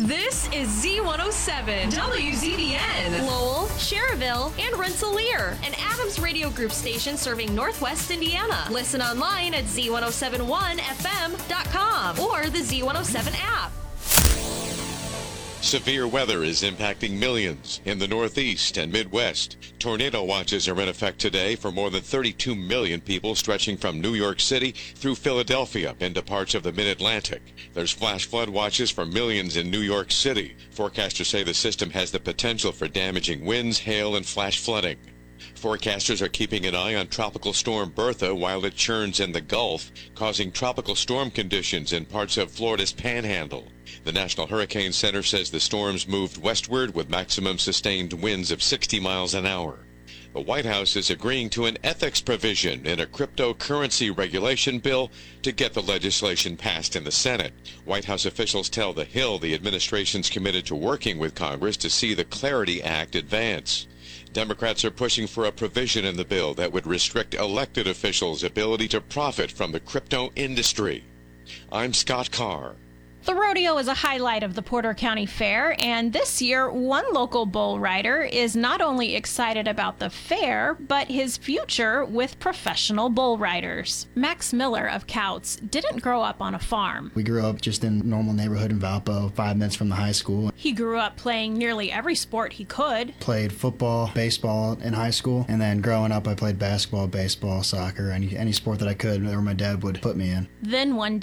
This is Z107, WZBN, Lowell, Cherville, and Rensselaer, an Adams Radio Group station serving Northwest Indiana. Listen online at Z1071FM.com or the Z107 app. Severe weather is impacting millions in the Northeast and Midwest. Tornado watches are in effect today for more than 32 million people stretching from New York City through Philadelphia into parts of the mid-Atlantic. There's flash flood watches for millions in New York City. Forecasters say the system has the potential for damaging winds, hail, and flash flooding. Forecasters are keeping an eye on Tropical Storm Bertha while it churns in the Gulf, causing tropical storm conditions in parts of Florida's Panhandle. The National Hurricane Center says the storms moved westward with maximum sustained winds of 60 miles an hour. The White House is agreeing to an ethics provision in a cryptocurrency regulation bill to get the legislation passed in the Senate. White House officials tell The Hill the administration's committed to working with Congress to see the Clarity Act advance. Democrats are pushing for a provision in the bill that would restrict elected officials' ability to profit from the crypto industry. I'm Scott Carr. The rodeo is a highlight of the Porter County Fair, and this year, one local bull rider is not only excited about the fair, but his future with professional bull riders. Max Miller of Couts didn't grow up on a farm. We grew up just in a normal neighborhood in Valpo, 5 minutes from the high school. He grew up playing nearly every sport he could. Played football, baseball in high school, and then growing up I played basketball, baseball, soccer, any sport that I could or my dad would put me in. Then one